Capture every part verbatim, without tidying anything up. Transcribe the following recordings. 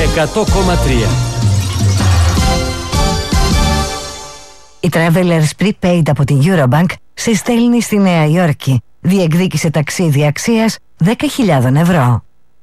εκατό κόμμα τρία. Η Travelers Prepaid από την Eurobank σε στέλνει στη Νέα Υόρκη. Διεκδίκησε ταξίδι αξίας δέκα χιλιάδες ευρώ.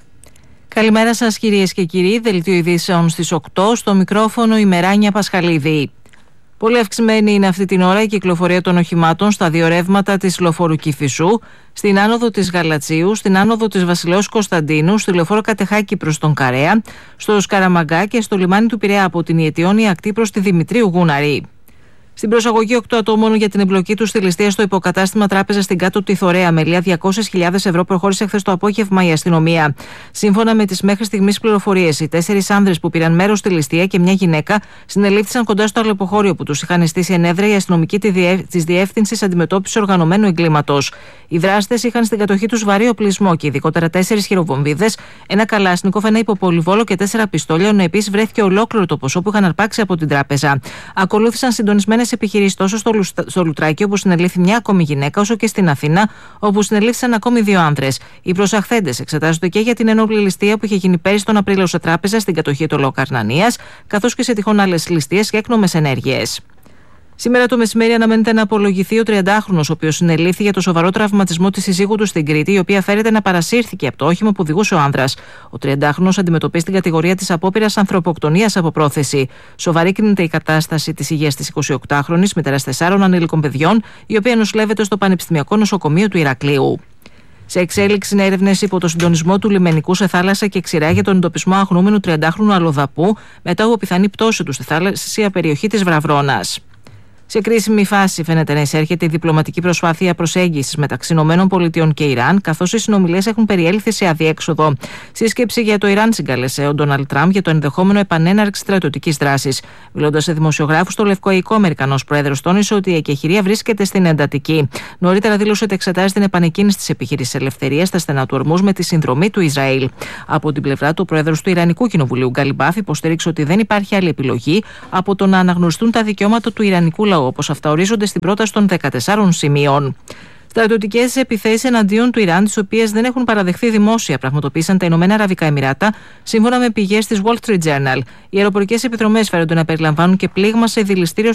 Καλημέρα σας κυρίες και κύριοι, δελτίο ειδήσεων στις οκτώ, στο μικρόφωνο η Μεράνια Πασχαλίδη. Πολύ αυξημένη είναι αυτή την ώρα η κυκλοφορία των οχημάτων στα δύο ρεύματα της λεωφόρου Κηφισού, στην άνοδο της Γαλατσίου, στην άνοδο της Βασιλέως Κωνσταντίνου, στη λεωφόρο Κατεχάκη προς τον Καρέα, στο Σκαραμαγκά και στο λιμάνι του Πειραιά από την Ιετιόνη ακτή προς τη Δημητρίου Γούναρη. Στην προσαγωγή οκτώ ατόμων για την εμπλοκή του στη ληστεία στο υποκατάστημα τράπεζα στην Κάτω Τιθωρέα με λία διακόσιες χιλιάδες ευρώ προχώρησε χθες το απόγευμα η αστυνομία. Σύμφωνα με τις μέχρι στιγμής πληροφορίες, οι τέσσερις άνδρες που πήραν μέρος στη ληστεία και μια γυναίκα συνελήφθησαν κοντά στο αλεποχώριο που τους είχαν στήσει ενέδρα οι αστυνομικοί της Διεύθυνσης Αντιμετώπισης Οργανωμένου Εγκλήματος. Οι δράστες είχαν στην κατοχή τους βαρύ οπλισμό και ειδικότερα τέσσερις χειροβομβίδες, ένα καλάσνικοφ, ένα υποπολιβόλο και τέσσερα πιστόλια, ενώ επίσης βρέθηκε ολόκληρο το ποσό που είχαν αρπάξει από την τράπεζα. Ακολούθησαν συντονισμένες επιχειρήσεις τόσο στο, Λουστα... στο Λουτράκι, όπου συνελήφθη μια ακόμη γυναίκα, όσο και στην Αθήνα, όπου συνελήφθησαν ακόμη δύο άνδρες. Οι προσαχθέντες εξετάζονται και για την ενόπλη ληστεία που είχε γίνει πέρυσι τον Απρίλιο σε τράπεζα στην κατοχή του Λοκαρνανίας, καθώς και σε τυχόν άλλες ληστείες και έκνομες ενέργειες. Σήμερα το μεσημέρι αναμένεται να απολογηθεί ο τριαντάχρονος, ο οποίος συνελήφθη για το σοβαρό τραυματισμό της συζύγου του στην Κρήτη, η οποία φέρεται να παρασύρθηκε από το όχημα που οδηγούσε ο άνδρας. Ο τριαντάχρονος αντιμετωπίζει την κατηγορία της απόπειρας ανθρωποκτονίας από πρόθεση. Σοβαρή κρίνεται η κατάσταση της υγείας της εικοσιοκτάχρονης, μητέρας τεσσάρων ανήλικων παιδιών, η οποία νοσηλεύεται στο Πανεπιστημιακό Νοσοκομείο του Ηρακλείου. Σε εξέλιξη είναι έρευνες υπό το συντονισμό του λιμενικού σε θάλασσα και ξηρά για τον εντοπισμό αγνοούμενου τριαντάχρονου αλλοδαπού μετά από πιθανή πτώση του στη θάλασσια περιοχή της Βραβρώνας. Σε κρίσιμη φάση φαίνεται να εισέρχεται η διπλωματική προσπάθεια προσέγγισης μεταξύ ΗΠΑ και Ιράν, καθώς οι συνομιλίες έχουν περιέλθει σε αδιέξοδο. Σύσκεψη για το Ιράν συγκάλεσε ο Ντόναλντ Τραμπ για το ενδεχόμενο επανέναρξη στρατιωτικής δράσης. Μιλώντας σε δημοσιογράφους, το Λευκό Οικό, ο Αμερικανός πρόεδρος τόνισε ότι η εκεχηρία βρίσκεται στην εντατική. Νωρίτερα δήλωσε ότι εξετάζει την επανεκκίνηση της επιχείρησης ελευθερίας στα στενά του Ορμούζ με τη συνδρομή του Ισραήλ. Από την πλευρά του, ο πρόεδρος του Ιρανικού Κοινοβουλίου, Γκαλιμπάφ, υποστήριξε ότι δεν υπάρχει άλλη επιλογή από το να αναγνωριστούν τα δικαιώματα του Ιρανικού λαού, όπως αυτά ορίζονται στην πρόταση των δεκατεσσάρων σημείων. Στρατιωτικές επιθέσεις εναντίον του Ιράν, τις οποίες δεν έχουν παραδεχθεί δημόσια, πραγματοποίησαν τα Ηνωμένα Αραβικά Εμιράτα, σύμφωνα με πηγές της Wall Street Journal. Οι αεροπορικές επιδρομές φαίνονται να περιλαμβάνουν και πλήγμα σε δηληστήριο